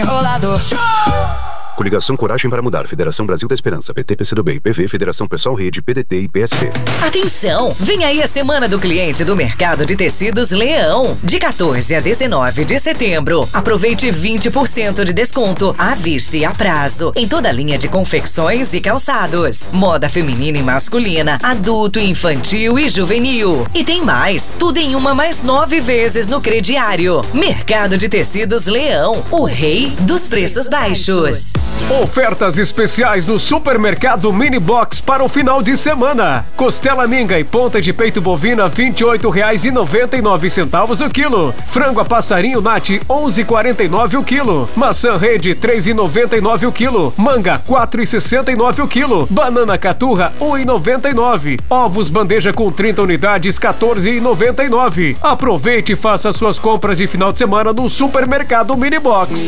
descolado. Coligação Coragem para Mudar, Federação Brasil da Esperança, PT, PCdoB e PV, Federação Pessoal Rede, PDT e PSB. Atenção! Vem aí a Semana do Cliente do Mercado de Tecidos Leão. De 14 a 19 de setembro. Aproveite 20% de desconto à vista e a prazo em toda a linha de confecções e calçados. Moda feminina e masculina, adulto, infantil e juvenil. E tem mais, tudo em uma mais 9 vezes no crediário. Mercado de Tecidos Leão, o rei dos preços baixos. Ofertas especiais do Supermercado Mini Box para o final de semana. Costela minga e ponta de peito bovina R$ 28,99 o quilo. Frango a passarinho Nat R$ 11,49 o quilo. Maçã rede R$ 3,99 o quilo. Manga R$ 4,69 o quilo. Banana caturra R$ 1,99. Ovos bandeja com 30 unidades R$ 14,99. Aproveite e faça suas compras de final de semana no Supermercado Mini Box.